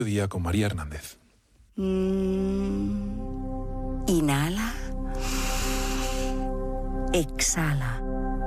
Día con María Hernández. Inhala. Exhala.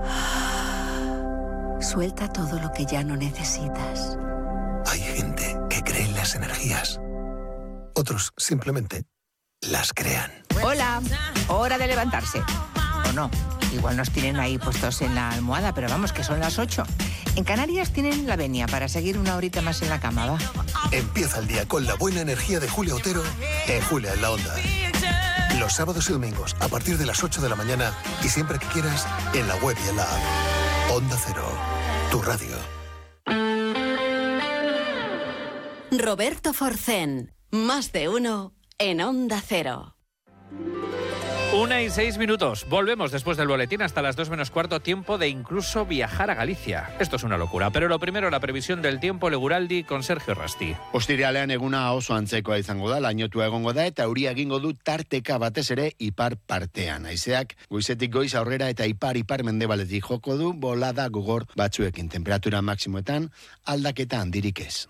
Suelta todo lo que ya no necesitas. Hay gente que cree en las energías. Otros simplemente las crean. Hola, hora de levantarse. ¿O no? Igual nos tienen ahí puestos en la almohada, pero vamos, que son las 8. En Canarias tienen la venia para seguir una horita más en la cama, ¿va? Empieza el día con la buena energía de Julia Otero en Julia en la Onda. Los sábados y domingos a partir de las 8 de la mañana y siempre que quieras en la web y en la app. Onda Cero, tu radio. Roberto Forcén, más de uno en Onda Cero. 1:06. Volvemos después del boletín hasta las 2 menos cuarto, tiempo de incluso viajar a Galicia. Esto es una locura, pero lo primero, la previsión del tiempo, Leguraldi con Sergio Rasti. Ostiralean eguna oso antzekoa izango da, lainotua egongo da eta euria egingo du tarteka batez ere ipar partean. Haizeak goizetik goiz aurrera eta ipar mendebaletik joko du, bolada gogor batzuekin. Temperatura maksimoetan aldaketa handirik ez.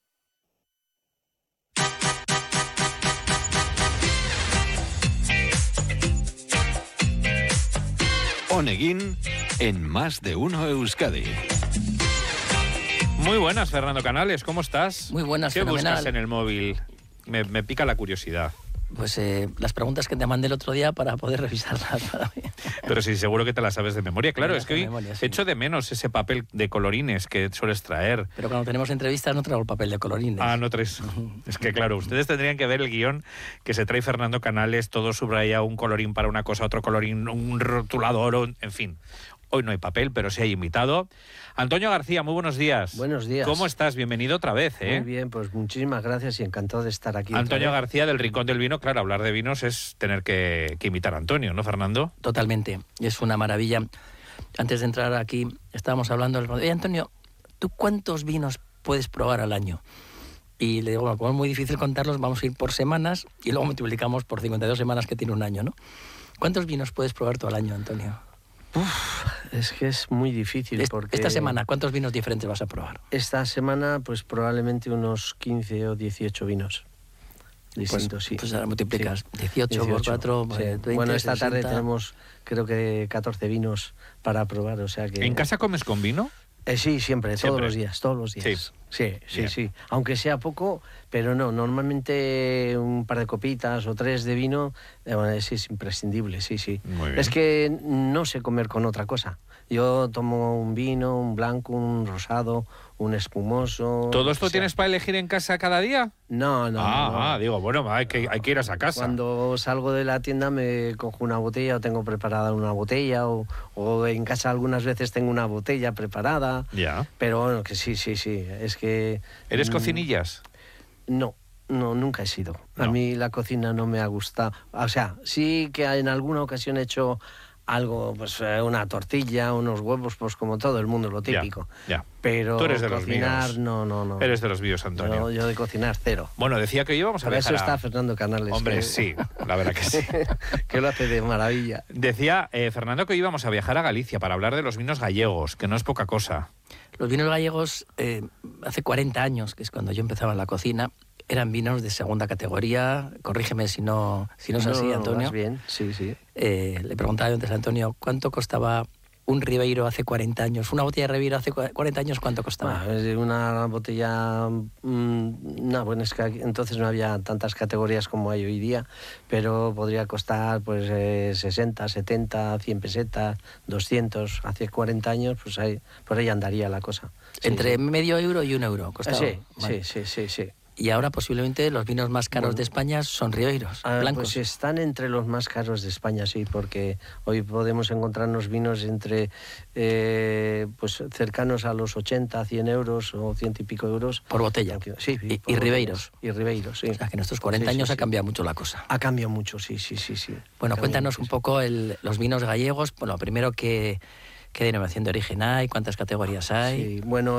Oneguín en Más de Uno Euskadi. Muy buenas, Fernando Canales, ¿cómo estás? Muy buenas, ¿Qué fenomenal. buscas en el móvil? Me pica la curiosidad. Pues las preguntas que te mandé el otro día para poder revisarlas. Pero sí, seguro que te las sabes de memoria. Claro, es que hoy memoria, sí. echo de menos ese papel de colorines que sueles traer. Pero cuando tenemos entrevistas no traigo el papel de colorines. Ah, no traes. Es que claro, ustedes tendrían que ver el guión que se trae Fernando Canales, todo subrayado, un colorín para una cosa, otro colorín, un rotulador, en fin. Hoy no hay papel, pero sí hay invitado. Antonio García, muy buenos días. Buenos días. ¿Cómo estás? Bienvenido otra vez, ¿eh? Muy bien, pues muchísimas gracias y encantado de estar aquí. Antonio García, del Rincón del Vino. Claro, hablar de vinos es tener que imitar a Antonio, ¿no, Fernando? Totalmente, es una maravilla. Antes de entrar aquí, estábamos hablando, oye, Antonio, ¿tú cuántos vinos puedes probar al año? Y le digo, bueno, como es muy difícil contarlos, vamos a ir por semanas y luego multiplicamos por 52 semanas que tiene un año, ¿no? ¿Cuántos vinos puedes probar tú al año, Antonio? Es que es muy difícil porque... Esta semana, ¿cuántos vinos diferentes vas a probar? Esta semana, pues probablemente unos 15 o 18 vinos distintos, sí. Pues ahora multiplicas 18 por 4, sí. 20, Bueno, esta 60. tarde tenemos, creo que 14 vinos para probar, o sea que... ¿En casa comes con vino? Sí, siempre, todos los días. Sí. Aunque sea poco, pero no, normalmente un par de copitas o 3 de vino, es imprescindible, sí. Muy bien. Es que no sé comer con otra cosa. Yo tomo un vino, un blanco, un rosado, un espumoso... ¿Todo esto tienes para elegir en casa cada día? No. Digo, bueno, hay que ir a esa casa. Cuando salgo de la tienda me cojo una botella o tengo preparada una botella o en casa algunas veces tengo una botella preparada. Ya. Pero bueno, que sí. Es que... ¿Eres cocinillas? No, nunca he sido. No. A mí la cocina no me ha gustado. O sea, sí que en alguna ocasión he hecho algo, pues una tortilla, unos huevos, pues como todo el mundo, lo típico. Ya. Pero tú eres de cocinar, los míos. no. Eres de los míos, Antonio. Yo de cocinar, cero. Bueno, decía que hoy íbamos a Para viajar eso está Fernando Canales. Hombre, sí, la verdad que sí. Que lo hace de maravilla. Decía Fernando que hoy íbamos a viajar a Galicia para hablar de los vinos gallegos, que no es poca cosa. Los vinos gallegos, hace 40 años, que es cuando yo empezaba en la cocina, eran vinos de segunda categoría. Corrígeme si no es así, Antonio. Vas bien, sí. Le preguntaba yo antes a Antonio, ¿cuánto costaba un Ribeiro hace 40 años? Una botella de Ribeiro hace 40 años, ¿cuánto costaba? Una botella... bueno, es que entonces no había tantas categorías como hay hoy día, pero podría costar pues 60, 70, 100 pesetas, 200. Hace 40 años, pues por ahí andaría la cosa. Entre medio euro y €1 costaba. Sí. Y ahora posiblemente los vinos más caros de España son Ribeiros, blancos. Pues están entre los más caros de España, sí, porque hoy podemos encontrarnos vinos entre pues cercanos a los 80, 100 euros o 100 y pico euros. Por botella. Sí, y Ribeiros. Y Ribeiros, sí. O sea, que en estos 40 años ha cambiado mucho la cosa. Ha cambiado mucho, sí. Bueno, cuéntanos un poco los vinos gallegos. Bueno, primero, ¿qué denominación de origen hay? ¿Cuántas categorías hay? Sí, bueno,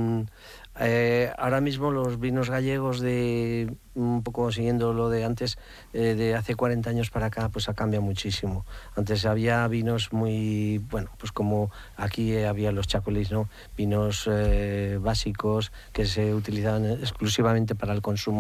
ahora mismo los vinos gallegos, un poco siguiendo lo de antes, de hace 40 años para acá, pues ha cambiado muchísimo. Antes había vinos muy, bueno, pues como aquí había los chacolís, ¿no? Vinos básicos que se utilizaban exclusivamente para el consumo